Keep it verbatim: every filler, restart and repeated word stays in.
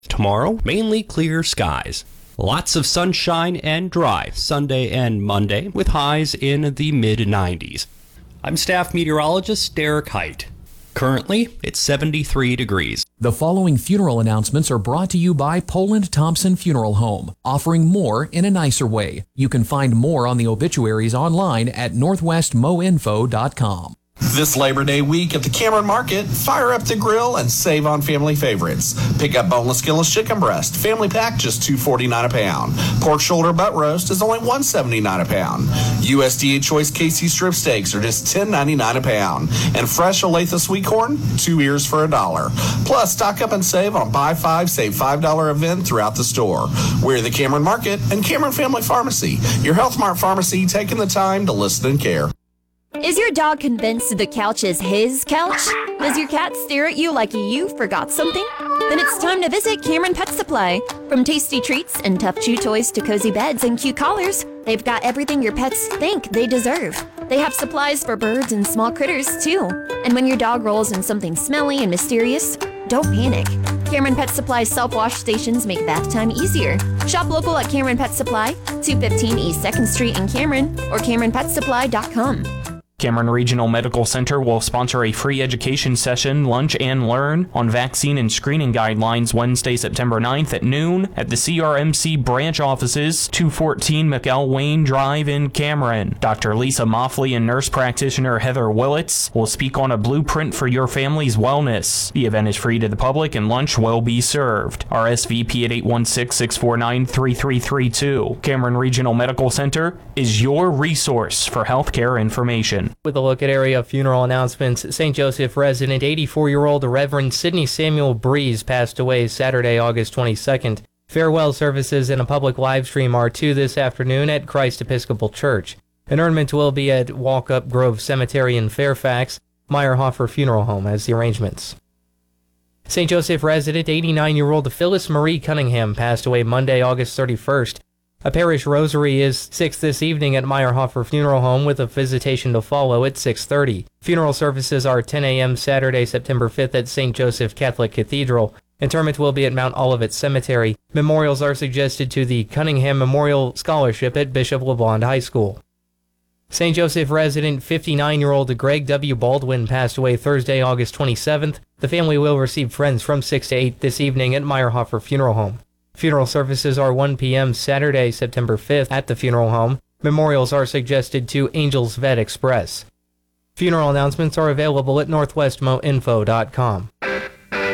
Tomorrow, mainly clear skies. Lots of sunshine and dry Sunday and Monday with highs in the mid nineties. I'm staff meteorologist Derek Height. Currently, it's seventy-three degrees. The following funeral announcements are brought to you by Poland Thompson Funeral Home, offering more in a nicer way. You can find more on the obituaries online at northwest mo info dot com. This Labor Day week at the Cameron Market, fire up the grill and save on family favorites. Pick up boneless skinless chicken breast, family pack just two forty-nine a pound. Pork shoulder butt roast is only one seventy-nine a pound. U S D A Choice K C strip steaks are just ten ninety-nine a pound. And fresh Olathe sweet corn, two ears for a dollar. Plus, stock up and save on a buy five, save five dollar event throughout the store. We're the Cameron Market and Cameron Family Pharmacy, your Health Mart pharmacy taking the time to listen and care. Is your dog convinced the couch is his couch? Does your cat stare at you like you forgot something? Then it's time to visit Cameron Pet Supply. From tasty treats and tough chew toys to cozy beds and cute collars, they've got everything your pets think they deserve. They have supplies for birds and small critters, too. And when your dog rolls in something smelly and mysterious, don't panic. Cameron Pet Supply self-wash stations make bath time easier. Shop local at Cameron Pet Supply, two fifteen East second Street in Cameron, or cameron pet supply dot com. Cameron Regional Medical Center will sponsor a free education session, Lunch and Learn, on vaccine and screening guidelines Wednesday, September ninth at noon at the C R M C branch offices, two fourteen McElwain Drive in Cameron. Doctor Lisa Moffley and nurse practitioner Heather Willits will speak on a blueprint for your family's wellness. The event is free to the public and lunch will be served. R S V P at eight one six, six four nine, three three three two. Cameron Regional Medical Center is your resource for healthcare information. With a look at area funeral announcements, Saint Joseph resident eighty-four-year-old Reverend Sidney Samuel Breeze passed away Saturday, August twenty-second. Farewell services and a public live stream are due this afternoon at Christ Episcopal Church. Interment will be at Walk-Up Grove Cemetery in Fairfax. Meyerhofer Funeral Home has the arrangements. Saint Joseph resident eighty-nine-year-old Phyllis Marie Cunningham passed away Monday, August thirty-first. A parish rosary is six this evening at Meyerhofer Funeral Home with a visitation to follow at six thirty. Funeral services are ten a.m. Saturday, September fifth at Saint Joseph Catholic Cathedral. Interment will be at Mount Olivet Cemetery. Memorials are suggested to the Cunningham Memorial Scholarship at Bishop LeBlond High School. Saint Joseph resident fifty-nine-year-old Greg W. Baldwin passed away Thursday, August twenty-seventh. The family will receive friends from six to eight this evening at Meyerhofer Funeral Home. Funeral services are one p.m. Saturday, September fifth at the funeral home. Memorials are suggested to Angels Vet Express. Funeral announcements are available at northwest mo info dot com.